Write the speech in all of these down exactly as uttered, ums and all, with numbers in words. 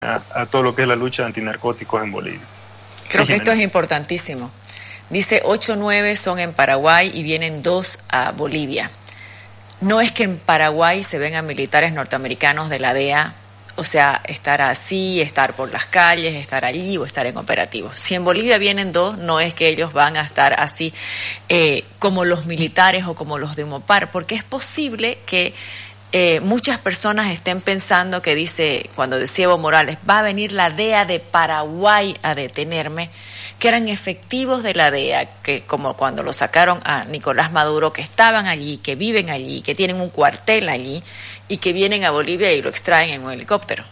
a, a todo lo que es la lucha antinarcóticos en Bolivia. Creo Sí, que esto Jimena. es importantísimo. Dice, ocho o nueve son en Paraguay y vienen dos a Bolivia. No es que en Paraguay se vengan militares norteamericanos de la D E A, o sea, estar así, estar por las calles, estar allí o estar en operativos. Si en Bolivia vienen dos, no es que ellos van a estar así eh, como los militares o como los de Umopar, porque es posible que eh, muchas personas estén pensando que dice, cuando decía Evo Morales, va a venir la D E A de Paraguay a detenerme, que eran efectivos de la D E A, que como cuando lo sacaron a Nicolás Maduro, que estaban allí, que viven allí, que tienen un cuartel allí, y que vienen a Bolivia y lo extraen en un helicóptero.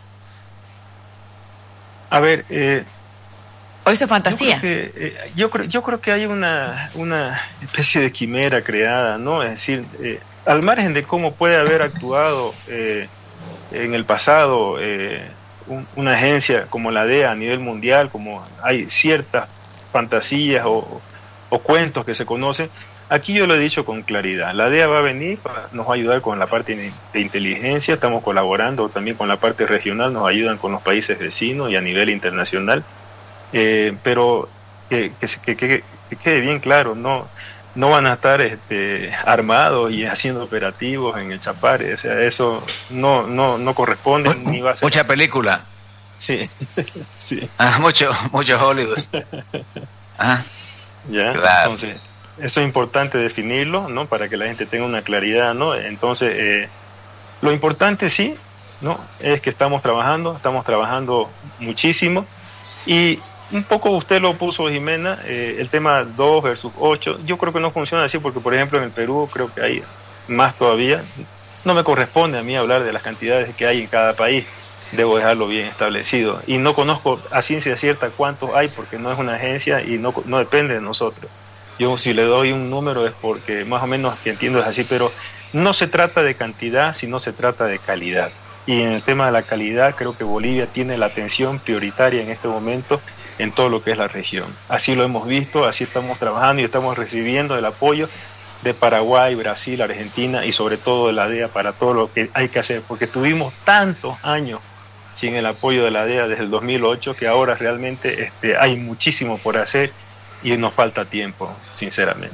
A ver, eh, ¿O eso es fantasía? Yo creo que, eh, yo creo, yo creo que hay una, una especie de quimera creada, ¿no? Es decir, eh, al margen de cómo puede haber actuado eh, en el pasado eh, un, una agencia como la D E A a nivel mundial, como hay ciertas fantasías o, o cuentos que se conocen, aquí yo lo he dicho con claridad, la D E A va a venir, nos va a ayudar con la parte de inteligencia, estamos colaborando también con la parte regional, nos ayudan con los países vecinos y a nivel internacional. Eh, pero que, que, que, que quede bien claro, no, no van a estar este, armados y haciendo operativos en el Chapare, o sea, eso no, no, no corresponde. M- ni va a ser mucha así. película. Sí, sí. Ah, mucho, mucho Hollywood. Ah, ¿Ya? claro. Entonces, eso es importante definirlo, ¿no? Para que la gente tenga una claridad, ¿no? Entonces, eh, lo importante sí, ¿no? Es que estamos trabajando, estamos trabajando muchísimo y un poco usted lo puso, Jimena, eh, el tema dos versus ocho, yo creo que no funciona así porque, por ejemplo, en el Perú creo que hay más todavía. No me corresponde a mí hablar de las cantidades que hay en cada país, debo dejarlo bien establecido. Y no conozco a ciencia cierta cuántos hay porque no es una agencia y no, no depende de nosotros. Yo si le doy un número es porque más o menos que entiendo es así, pero no se trata de cantidad, sino se trata de calidad. Y en el tema de la calidad creo que Bolivia tiene la atención prioritaria en este momento en todo lo que es la región. Así lo hemos visto, así estamos trabajando y estamos recibiendo el apoyo de Paraguay, Brasil, Argentina y sobre todo de la D E A para todo lo que hay que hacer, porque tuvimos tantos años sin el apoyo de la D E A desde el dos mil ocho que ahora realmente este, hay muchísimo por hacer y nos falta tiempo, sinceramente.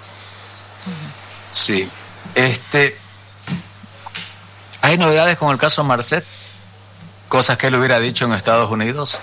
Sí. Este, ¿hay novedades con el caso Marcet? Cosas que él hubiera dicho en Estados Unidos.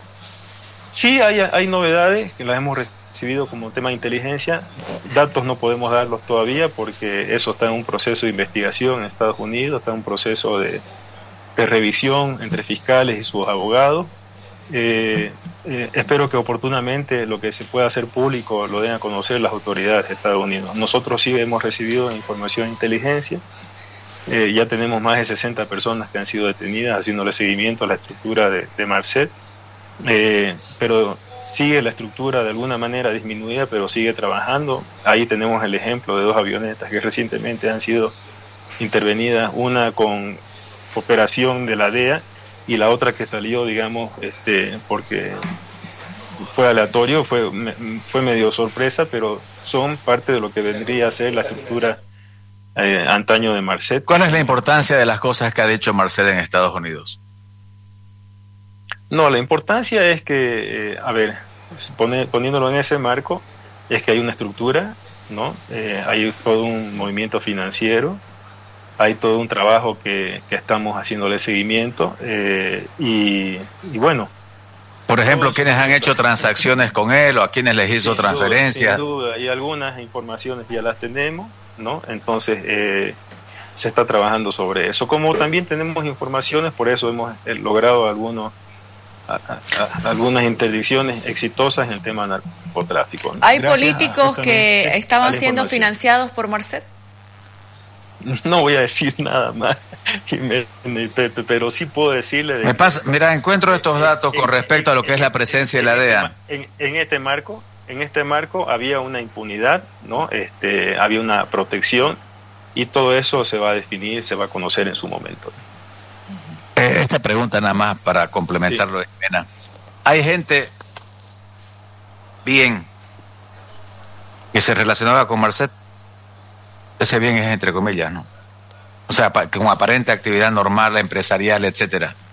Sí, hay, hay novedades que las hemos recibido como tema de inteligencia. Datos no podemos darlos todavía porque eso está en un proceso de investigación en Estados Unidos, está en un proceso de, de revisión entre fiscales y sus abogados. Eh, eh, espero que oportunamente lo que se pueda hacer público lo den a conocer las autoridades de Estados Unidos. Nosotros sí hemos recibido información de inteligencia. Eh, ya tenemos más de sesenta personas que han sido detenidas haciéndole seguimiento a la estructura de, de Marcet. Eh, pero sigue la estructura de alguna manera disminuida, pero sigue trabajando. Ahí tenemos el ejemplo de dos avionetas que recientemente han sido intervenidas, una con operación de la D E A y la otra que salió, digamos, este, porque fue aleatorio, fue, fue medio sorpresa, pero son parte de lo que vendría a ser la estructura eh, antaño de Marcet. ¿Cuál es la importancia de las cosas que ha dicho Marcet en Estados Unidos? No, la importancia es que, eh, a ver, pone, poniéndolo en ese marco, es que hay una estructura, ¿no? Eh, hay todo un movimiento financiero, hay todo un trabajo que, que estamos haciéndole seguimiento eh, y, y bueno. Por ejemplo, ¿quiénes han hecho transacciones con él o a quiénes les hizo transferencias? Sin duda, y algunas informaciones ya las tenemos, ¿no? Entonces, eh, se está trabajando sobre eso. Como también tenemos informaciones, por eso hemos eh, logrado algunos A, a, a algunas interdicciones exitosas en el tema del narcotráfico. ¿Hay políticos que estaban siendo financiados por Marcet? No voy a decir nada más, pero sí puedo decirle... De Me pasa, mira, encuentro estos datos en, con respecto en, a lo que en, es la presencia en, de la D E A. En, en este marco, en este marco había una impunidad, ¿no? Este, había una protección y todo eso se va a definir, se va a conocer en su momento. Esta pregunta nada más para complementarlo, sí. Jimena. Hay gente bien que se relacionaba con Marcet. Ese bien es entre comillas, ¿no? O sea, con aparente actividad normal, empresarial, etcétera.